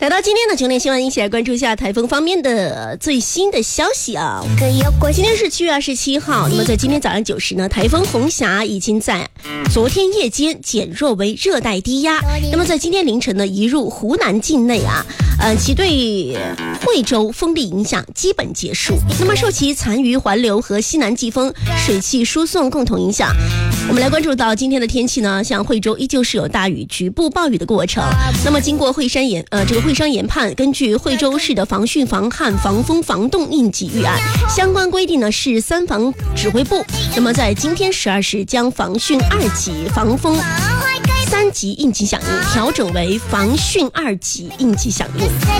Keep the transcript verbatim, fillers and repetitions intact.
来到今天的九点新闻，一起来关注一下台风方面的最新的消息啊。今天是七月二十七号，那么在今天早上九时呢，台风红霞已经在昨天夜间减弱为热带低压，那么在今天凌晨呢移入湖南境内啊，呃，其对惠州风力影响基本结束。那么受其残余环流和西南季风水汽输送共同影响，我们来关注到今天的天气呢，像惠州依旧是有大雨、局部暴雨的过程。那么经过惠山研呃这个惠山研判，根据惠州市的防汛、防旱、防风、防冻应急预案，相关规定呢是三防指挥部。那么在今天十二时，将防汛二级、防风三级应急响应调整为防汛二级应急响应。